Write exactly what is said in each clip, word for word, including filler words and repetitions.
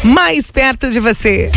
mais perto de você.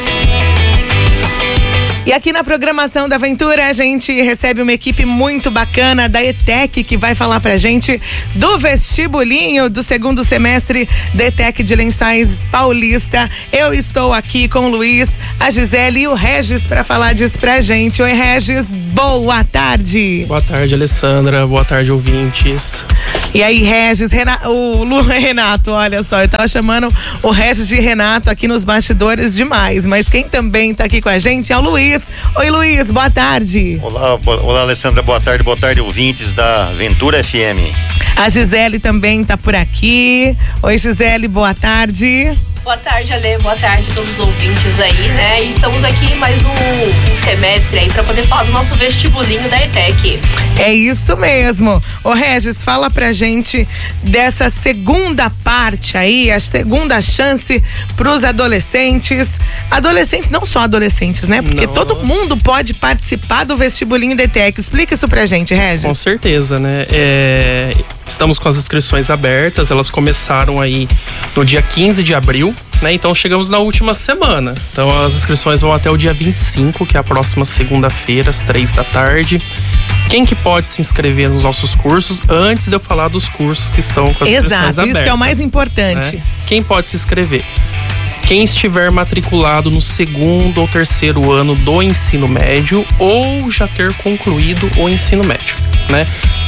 E aqui na programação da Aventura a gente recebe uma equipe muito bacana da ETEC que vai falar pra gente do vestibulinho do segundo semestre da ETEC de Lençóis Paulista. Eu estou aqui com o Luiz, a Gisele e o Regis pra falar disso pra gente. Oi, Regis, boa tarde. Boa tarde, Alessandra, boa tarde, ouvintes. E aí, Regis, Renato, o Lu Renato, olha só, eu tava chamando o Regis de Renato aqui nos bastidores demais, mas quem também tá aqui com a gente é o Luiz. Oi, Luiz, boa tarde. Olá, bo- olá, Alessandra, boa tarde, boa tarde, ouvintes da Aventura F M. A Gisele também tá por aqui. Oi, Gisele, boa tarde. Boa tarde, Ale, boa tarde a todos os ouvintes aí, né? E estamos aqui em mais um, um semestre aí para poder falar do nosso vestibulinho da ETEC. É isso mesmo. Ô, Regis, fala pra gente dessa segunda parte aí, a segunda chance pros adolescentes. Adolescentes, não só adolescentes, né? Porque não. Todo mundo pode participar do vestibulinho da ETEC. Explica isso pra gente, Regis. Com certeza, né? É, estamos com as inscrições abertas, elas começaram aí no dia quinze de abril. Né? Então chegamos na última semana. Então as inscrições vão até o dia vinte e cinco, que é a próxima segunda-feira, às três da tarde. Quem que pode se inscrever nos nossos cursos? Antes de eu falar dos cursos que estão com as Exato, inscrições abertas. Isso que é o mais importante. Né? Quem pode se inscrever? Quem estiver matriculado no segundo ou terceiro ano do ensino médio ou já ter concluído o ensino médio, né?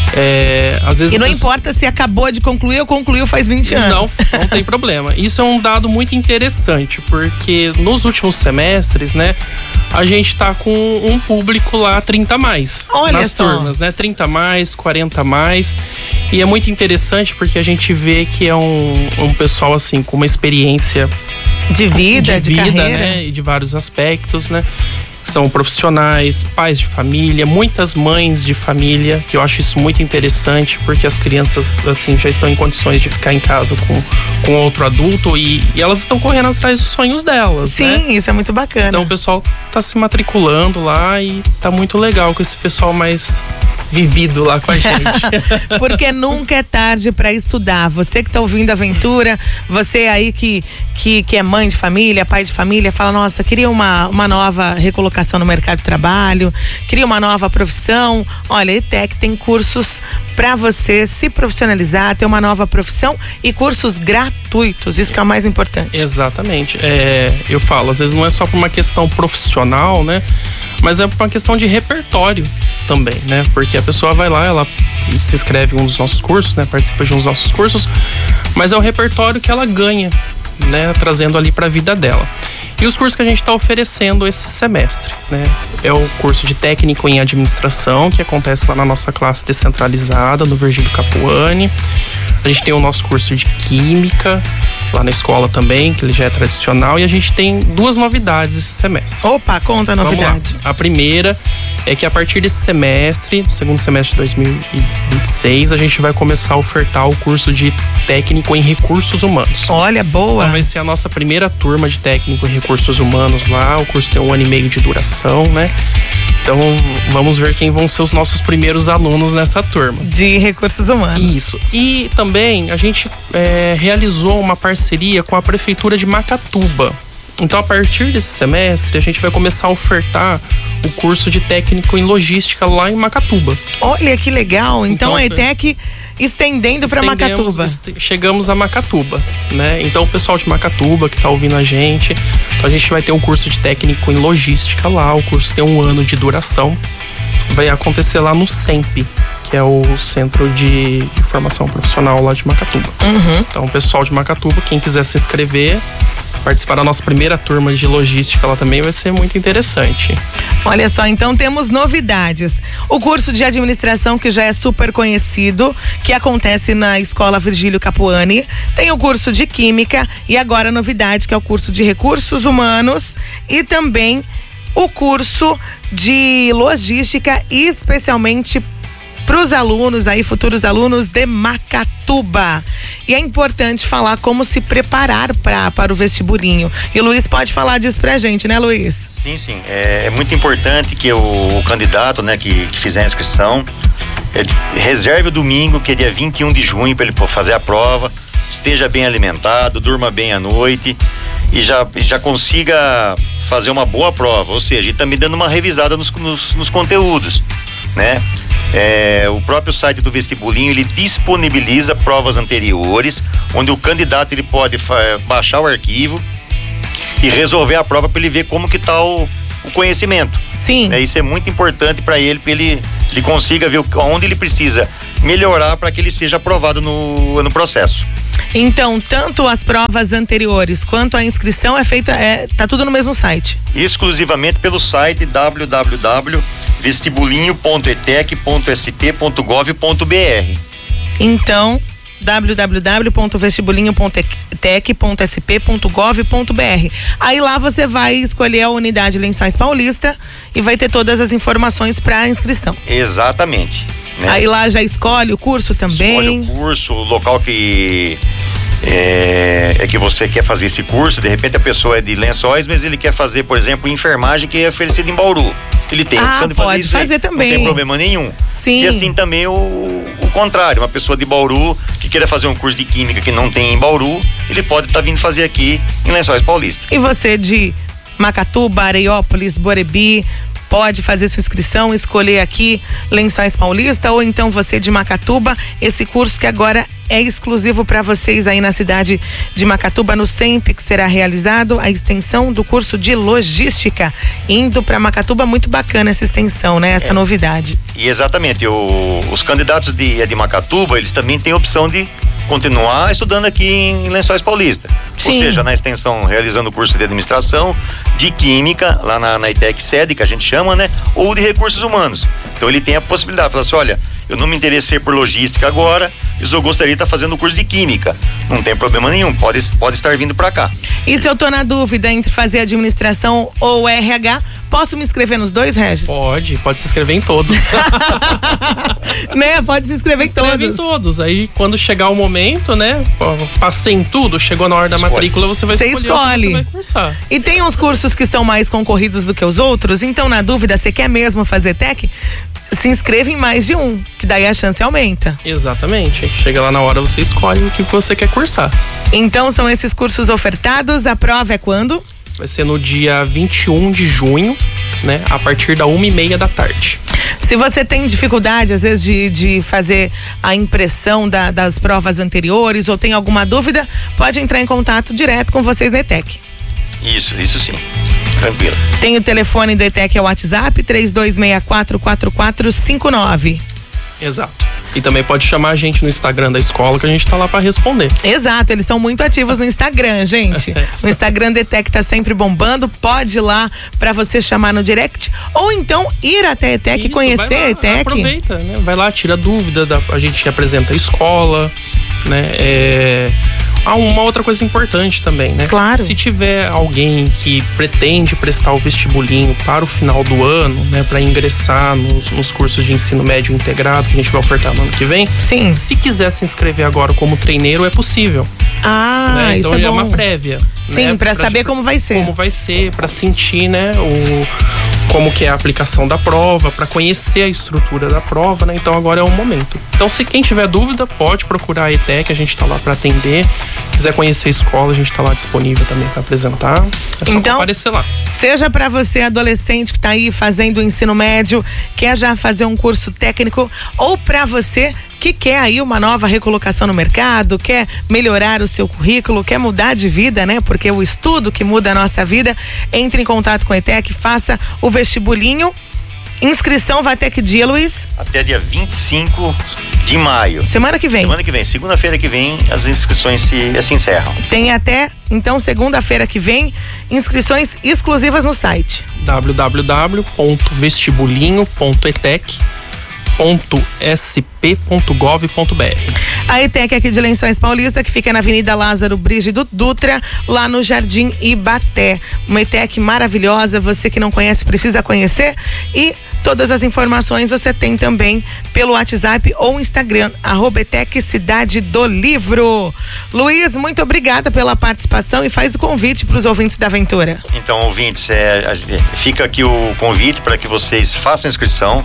É, às vezes e não pessoa... importa se acabou de concluir ou concluiu faz vinte anos. Não, não tem problema. Isso é um dado muito interessante, porque nos últimos semestres, né, a gente tá com um público lá trinta a mais. Olha nas só. turmas, né? trinta a mais, quarenta a mais. E é muito interessante porque a gente vê que é um, um pessoal assim com uma experiência de vida, de, de, vida, carreira, né? E de vários aspectos, né? São profissionais, pais de família, muitas mães de família, que eu acho isso muito interessante, porque as crianças, assim, já estão em condições de ficar em casa com, com outro adulto e, e elas estão correndo atrás dos sonhos delas, Sim, né? isso é muito bacana. Então o pessoal tá se matriculando lá e tá muito legal com esse pessoal mais vivido lá com a gente. Porque nunca é tarde para estudar. Você que tá ouvindo a Aventura, você aí que, que, que é mãe de família, pai de família, fala, nossa, queria uma, uma nova recolocação no mercado de trabalho, queria uma nova profissão. Olha, a ETEC tem cursos para você se profissionalizar, ter uma nova profissão e cursos gratuitos, isso que é o mais importante. Exatamente. É, eu falo, às vezes não é só por uma questão profissional, né? Mas é por uma questão de repertório também, né? Porque a pessoa vai lá, ela se inscreve em um dos nossos cursos, né? Participa de um dos nossos cursos, mas é o repertório que ela ganha, né? Trazendo ali para a vida dela. E os cursos que a gente está oferecendo esse semestre, né? É o curso de técnico em administração, que acontece lá na nossa classe descentralizada, no Virgílio Capuani. A gente tem o nosso curso de química, lá na escola também, que ele já é tradicional. E a gente tem duas novidades esse semestre. Opa, conta a novidade. A primeira é que a partir desse semestre, segundo semestre de dois mil e vinte e seis, a gente vai começar a ofertar o curso de técnico em recursos humanos. Olha, boa. Então vai ser a nossa primeira turma de técnico em recursos humanos lá. O curso tem um ano e meio de duração, né? Então vamos ver quem vão ser os nossos primeiros alunos nessa turma. De recursos humanos. Isso. E também a gente é, realizou uma parceria com a Prefeitura de Macatuba. Então, a partir desse semestre, a gente vai começar a ofertar o curso de técnico em logística lá em Macatuba. Olha que legal. Então, então a ETEC estendendo para Macatuba. Est- chegamos a Macatuba, né? Então, o pessoal de Macatuba que tá ouvindo a gente, então a gente vai ter um curso de técnico em logística lá. O curso tem um ano de duração. Vai acontecer lá no SEMP, que é o Centro de Formação Profissional lá de Macatuba. Uhum. Então, o pessoal de Macatuba, quem quiser se inscrever, participar da nossa primeira turma de logística lá também vai ser muito interessante. Olha só, então temos novidades. O curso de administração, que já é super conhecido, que acontece na Escola Virgílio Capuani. Tem o curso de química e agora a novidade, que é o curso de recursos humanos e também o curso de logística, especialmente para os alunos aí, futuros alunos de Macatuba. E é importante falar como se preparar pra, para o vestibulinho. E o Luiz pode falar disso pra gente, né, Luiz? Sim, sim. É, é muito importante que o, o candidato, né, que, que fizer a inscrição, ele reserve o domingo, que é dia vinte e um de junho, para ele fazer a prova, esteja bem alimentado, durma bem à noite e já, já consiga fazer uma boa prova, ou seja, e também dando uma revisada nos, nos, nos conteúdos, né? É, o próprio site do Vestibulinho, ele disponibiliza provas anteriores, onde o candidato ele pode fa- baixar o arquivo e resolver a prova para ele ver como que tá o, o conhecimento. Sim. É, isso é muito importante para ele, para ele, ele consiga ver onde ele precisa melhorar para que ele seja aprovado no, no processo. Então, tanto as provas anteriores quanto a inscrição é feita, é, tá tudo no mesmo site? Exclusivamente pelo site w w w ponto vestibulinho ponto e t e c ponto s p ponto gov ponto b r. Então, w w w ponto vestibulinho ponto e t e c ponto s p ponto gov ponto b r. Aí lá você vai escolher a unidade Lençóis Paulista e vai ter todas as informações para inscrição. Exatamente. Né? Aí lá já escolhe o curso também. Escolhe o curso, o local que é, é que você quer fazer esse curso. De repente a pessoa é de Lençóis, mas ele quer fazer, por exemplo, enfermagem que é oferecido em Bauru. Ele tem a ah, opção de fazer pode isso. fazer aí. também. Não tem problema nenhum. Sim. E assim também o, o contrário, uma pessoa de Bauru que queira fazer um curso de química que não tem em Bauru, ele pode estar tá vindo fazer aqui em Lençóis Paulista. E você de Macatuba, Areiópolis, Borebi, pode fazer sua inscrição, escolher aqui Lençóis Paulista, ou então você de Macatuba, esse curso que agora é exclusivo para vocês aí na cidade de Macatuba, no SEMP, que será realizado a extensão do curso de logística, indo para Macatuba. Muito bacana essa extensão, né? Essa é. novidade. E exatamente, o, os candidatos de, de Macatuba, eles também têm a opção de continuar estudando aqui em Lençóis Paulista. Sim. Ou seja, na extensão, realizando o curso de administração, de química, lá na, na I T E C sede, que a gente chama, né? Ou de recursos humanos. Então ele tem a possibilidade de falar assim, olha, eu não me interessei por logística agora, mas eu gostaria de estar fazendo o curso de química. Não tem problema nenhum, pode, pode estar vindo para cá. E se eu tô na dúvida entre fazer administração ou R H, posso me inscrever nos dois, Regis? Pode, pode se inscrever em todos. Né? Pode se inscrever se em todos. em todos. Aí quando chegar o momento, né? Passei em tudo, chegou na hora da escolhe. matrícula, você vai você escolher escolhe. o que você vai cursar. E tem uns cursos que são mais concorridos do que os outros, então na dúvida, você quer mesmo fazer T E C? Se inscreva em mais de um, que daí a chance aumenta. Exatamente. Chega lá na hora, você escolhe o que você quer cursar. Então são esses cursos ofertados. A prova é quando? Vai ser no dia vinte e um de junho, né? A partir da uma e meia da tarde. Se você tem dificuldade, às vezes, de, de fazer a impressão da, das provas anteriores ou tem alguma dúvida, pode entrar em contato direto com vocês na E T E C. Isso, isso sim. Tranquilo. Tem o telefone da E T E C, é o WhatsApp, três dois seis quatro, quatro quatro cinco nove. Exato. E também pode chamar a gente no Instagram da escola, que a gente tá lá para responder. Exato, eles são muito ativos no Instagram, gente. O Instagram da E T E C tá sempre bombando. Pode ir lá para você chamar no direct, ou então ir até a E T E C e conhecer lá, a E T E C. Aproveita, né? Vai lá, tira dúvida, da, a gente apresenta a escola, né? É... Ah, uma outra coisa importante também, né? Claro. Se tiver alguém que pretende prestar o vestibulinho para o final do ano, né? Para ingressar nos, nos cursos de ensino médio integrado que a gente vai ofertar no ano que vem. Sim. Se quiser se inscrever agora como treineiro, é possível. Ah, né? Então isso é, é bom. uma prévia. Sim, né? para saber como vai ser. Como vai ser, para sentir, né? O... como que é a aplicação da prova, para conhecer a estrutura da prova, né? Então agora é o momento. Então se quem tiver dúvida, pode procurar a E T E C, a gente tá lá para atender. Quiser conhecer a escola, a gente tá lá disponível também para apresentar. É só então, aparecer lá. Seja para você adolescente que tá aí fazendo o ensino médio, quer já fazer um curso técnico, ou para você que quer aí uma nova recolocação no mercado, quer melhorar o seu currículo, quer mudar de vida, né? Porque é o estudo que muda a nossa vida. Entre em contato com a E T E C, faça o vestibulinho. Inscrição vai até que dia, Luiz? Até dia vinte e cinco de maio. Semana que vem. Semana que vem, segunda-feira que vem, as inscrições se, se encerram. Tem até, então, segunda-feira que vem, inscrições exclusivas no site. w w w ponto vestibulinho ponto e t e c ponto s p ponto gov ponto b r. A E T E C aqui de Lençóis Paulista, que fica na Avenida Lázaro Brígido Dutra, lá no Jardim Ibaté. Uma E T E C maravilhosa, você que não conhece precisa conhecer, e todas as informações você tem também pelo WhatsApp ou Instagram, arroba E T E C Cidade do Livro. Luiz, muito obrigada pela participação e faz o convite para os ouvintes da Aventura. Então, ouvintes, é, fica aqui o convite para que vocês façam a inscrição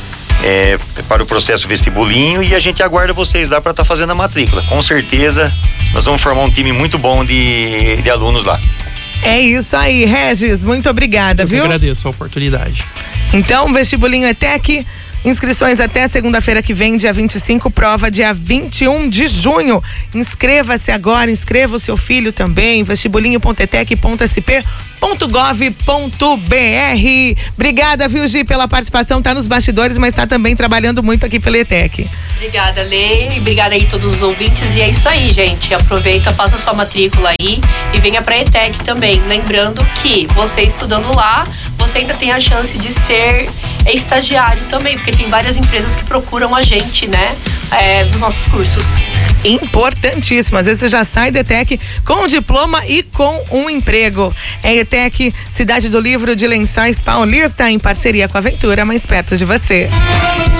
É, para o processo vestibulinho, e a gente aguarda vocês lá para estar tá fazendo a matrícula. Com certeza nós vamos formar um time muito bom de, de alunos lá. É isso aí, Regis, muito obrigada, Eu viu? Eu agradeço a oportunidade. Então, vestibulinho ETEC, inscrições até segunda-feira que vem, dia vinte e cinco, prova dia vinte e um de junho. Inscreva-se agora, inscreva o seu filho também, vestibulinho ponto etec ponto s p ponto gov ponto b r. Obrigada, viu, Gi, pela participação. Tá nos bastidores, mas tá também trabalhando muito aqui pela ETEC. Obrigada, Lê, e obrigada aí a todos os ouvintes. E é isso aí, gente. Aproveita, faça sua matrícula aí e venha pra ETEC também. Lembrando que você estudando lá, você ainda tem a chance de ser estagiário também, porque tem várias empresas que procuram a gente, né, é, dos nossos cursos. Importantíssimo. Às vezes você já sai da ETEC com um diploma e com um emprego. É ETEC, Cidade do Livro de Lençóis Paulista, em parceria com a Aventura, mais perto de você.